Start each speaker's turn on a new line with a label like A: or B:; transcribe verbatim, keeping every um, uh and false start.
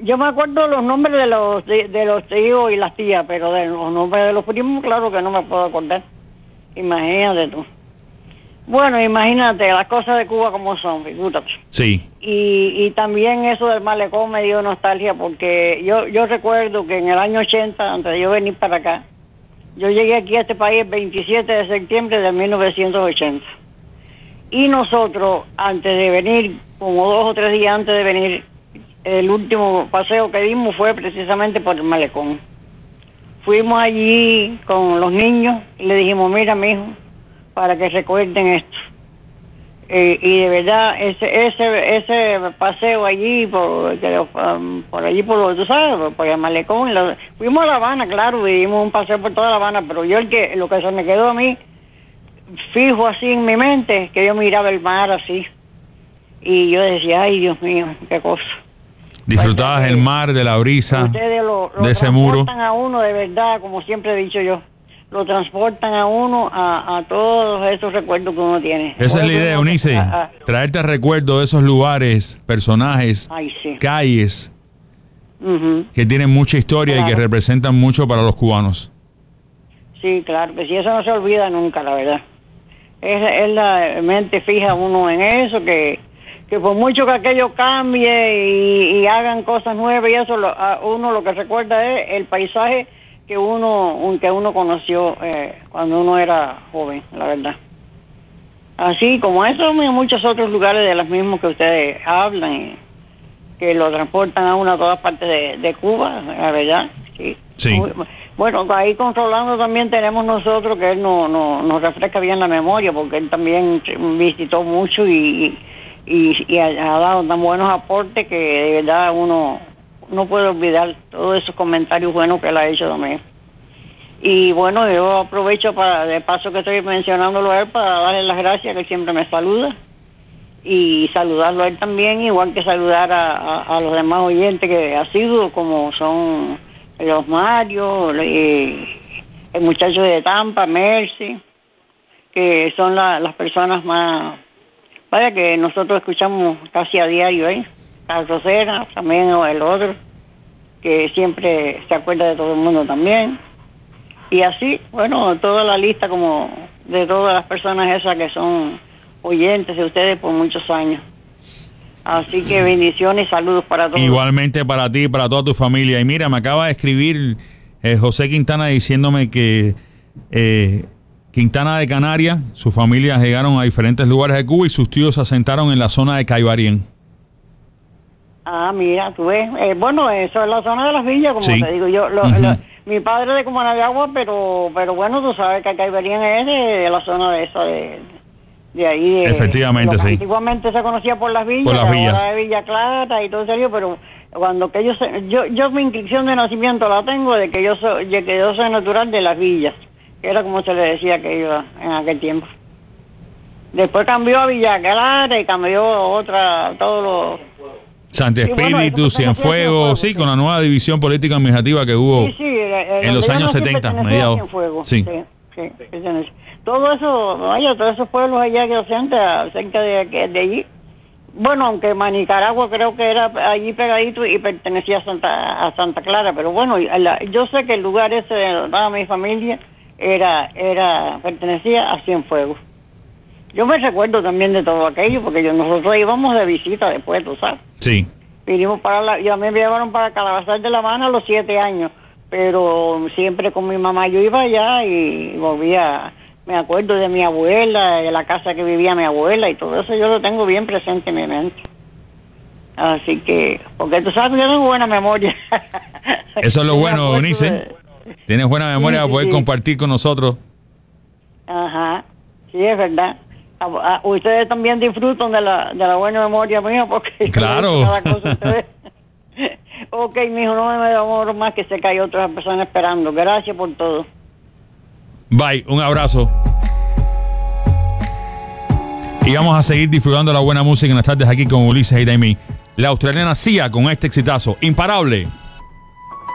A: yo me acuerdo los nombres de los de, de los tíos y las tías, pero de los nombres de los primos, claro que no me puedo acordar. Imagínate tú. Bueno, imagínate las cosas de Cuba como son, figúrate.
B: Sí.
A: Y, y también eso del malecón me dio nostalgia porque yo yo recuerdo que en el año ochenta, antes de yo venir para acá, yo llegué aquí a este país el veintisiete de septiembre de mil novecientos ochenta. Y nosotros, antes de venir, como dos o tres días antes de venir, el último paseo que dimos fue precisamente por el malecón. Fuimos allí con los niños y le dijimos, mira, mijo, para que recuerden esto. Eh, y de verdad, ese ese ese paseo allí, por, um, por allí, por lo, tú sabes, por el malecón, lo, fuimos a La Habana, claro, y dimos un paseo por toda La Habana, pero yo el que lo que se me quedó a mí, fijo así en mi mente, que yo miraba el mar así, y yo decía, ay, Dios mío, qué cosa.
B: Disfrutabas el mar, de la brisa,
A: ustedes lo, lo
B: de ese muro.
A: Transportan a uno de verdad, como siempre he dicho yo. Lo transportan a uno a, a todos esos recuerdos que uno tiene.
B: Esa es la idea, Eunice.
A: A, a,
B: traerte recuerdos de esos lugares, personajes,
A: ay, sí.
B: calles,
A: uh-huh.
B: que tienen mucha historia claro. y que representan mucho para los cubanos.
A: Sí, claro, que sí, eso no se olvida nunca, la verdad. Es, es la mente fija uno en eso, que, que por mucho que aquello cambie y, y hagan cosas nuevas y eso, lo, a uno lo que recuerda es el paisaje que uno que uno conoció eh, cuando uno era joven, la verdad. Así como eso, hay muchos otros lugares de los mismos que ustedes hablan, y que lo transportan a uno a todas partes de, de Cuba, la verdad. Sí.
B: Sí.
A: Bueno, ahí con Rolando también tenemos nosotros que él no, no, nos refresca bien la memoria, porque él también visitó mucho y, y, y ha, ha dado tan buenos aportes que de verdad uno no puede olvidar todos esos comentarios buenos que él ha hecho también. Y bueno, yo aprovecho para, de paso que estoy mencionándolo a él, para darle las gracias, que él siempre me saluda, y saludarlo a él también, igual que saludar a, a, a los demás oyentes que ha sido, como son los Mario, el, el muchacho de Tampa, Mercy, que son la, las personas más, vaya, que nosotros escuchamos casi a diario, ¿eh? La Rosera, también el otro, que siempre se acuerda de todo el mundo también. Y así, bueno, toda la lista como de todas las personas esas que son oyentes de ustedes por muchos años. Así que bendiciones y saludos para todos.
B: Igualmente para ti y para toda tu familia. Y mira, me acaba de escribir eh, José Quintana diciéndome que eh, Quintana de Canarias, sus familias llegaron a diferentes lugares de Cuba y sus tíos se asentaron en la zona de Caibarien.
A: Ah, mira, tú ves. Eh, bueno, eso es la zona de las villas, como
B: sí.
A: te digo yo. Lo,
B: uh-huh.
A: lo, mi padre de Cumana de Agua, pero pero bueno, tú sabes que Caibarien es de, de la zona de esa, de, de ahí. De,
B: Efectivamente,
A: de
B: sí.
A: Antiguamente se conocía por las villas,
B: por las villas.
A: Ahora de Villa Clara y todo eso, pero cuando que yo, yo yo mi inscripción de nacimiento la tengo de que yo soy, de que yo soy natural de las villas, que era como se le decía aquello en aquel tiempo. Después cambió a Villa Clara y cambió a otra, todos los...
B: Santo Espíritu, sí, bueno, Cienfuegos, sí, sí, con la nueva división política administrativa que hubo
A: sí, sí, el, el,
B: en los años setenta, mediados.
A: Sí, sí, sí, todo eso, vaya, todos esos pueblos allá que cerca, cerca de, de allí. Bueno, aunque Manicaragua creo que era allí pegadito y pertenecía a Santa, a Santa Clara, pero bueno, la, yo sé que el lugar ese de mi familia era, era, pertenecía a Cienfuegos. Yo me recuerdo también de todo aquello, porque yo, nosotros íbamos de visita después, ¿tú sabes?
B: Sí.
A: Vinimos para la, yo me llevaron para Calabazal de La Habana a los siete años, pero siempre con mi mamá yo iba allá y volvía, me acuerdo de mi abuela, de la casa que vivía mi abuela y todo eso yo lo tengo bien presente en mi mente. Así que, porque tú sabes que yo tengo buena memoria.
B: Eso es lo bueno, Eunice. De... Tienes buena memoria sí, para poder sí. compartir con nosotros.
A: Ajá, sí, es verdad. A, a, ustedes también disfrutan de la de la buena memoria mía porque
B: claro.
A: Ok, mijo, no me demoro más, que sé que hay otras personas esperando. Gracias por todo.
B: Bye, un abrazo. Y vamos a seguir disfrutando la buena música en las tardes aquí con Ulises y Daimí. La australiana Sia con este exitazo imparable.